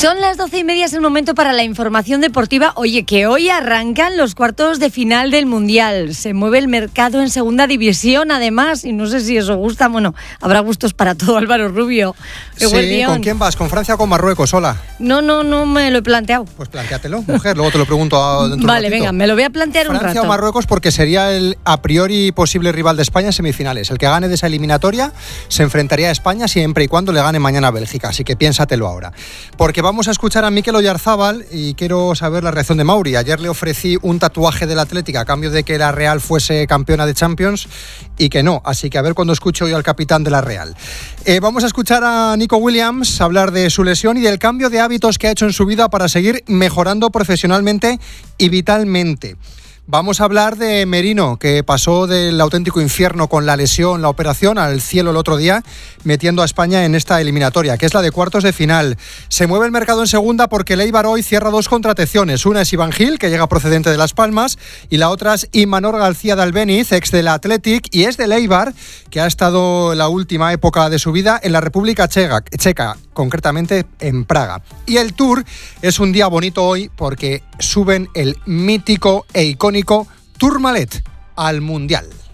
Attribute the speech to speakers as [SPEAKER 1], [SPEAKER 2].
[SPEAKER 1] Son las 12:30, es el momento para la información deportiva. Oye, que hoy arrancan los cuartos de final del Mundial. Se mueve el mercado en segunda división, además, y no sé si eso gusta. Bueno, habrá gustos para todo, Álvaro Rubio.
[SPEAKER 2] Sí, ¿con quién vas? ¿Con Francia o con Marruecos? Hola.
[SPEAKER 1] No me lo he planteado.
[SPEAKER 2] Pues plantéatelo, mujer, luego te lo pregunto dentro de un
[SPEAKER 1] Vale,
[SPEAKER 2] ratito.
[SPEAKER 1] venga, me lo voy a plantear un rato.
[SPEAKER 2] Francia o Marruecos, porque sería el a priori posible rival de España en semifinales. El que gane de esa eliminatoria se enfrentaría a España siempre y cuando le gane mañana a Bélgica, así que piénsatelo ahora. Porque vamos a escuchar a Mikel Oyarzábal y quiero saber la reacción de Mauri. Ayer le ofrecí un tatuaje del Atlético a cambio de que la Real fuese campeona de Champions y que no, así que a ver cuando escucho hoy al capitán de la Real. Vamos a escuchar a Nico Williams hablar de su lesión y del cambio de hábitos que ha hecho en su vida para seguir mejorando profesionalmente y vitalmente. Vamos a hablar de Merino, que pasó del auténtico infierno con la lesión, la operación, al cielo el otro día, metiendo a España en esta eliminatoria, que es la de cuartos de final. Se mueve el mercado en segunda porque el Eibar hoy cierra dos contrataciones. Una es Iván Gil, que llega procedente de Las Palmas, y la otra es Imanol García de Albeniz, ex del Athletic, y es del Eibar, que ha estado la última época de su vida en la República Checa, concretamente en Praga. Y el Tour es un día bonito hoy porque suben el mítico e icónico Tourmalet al Mundial.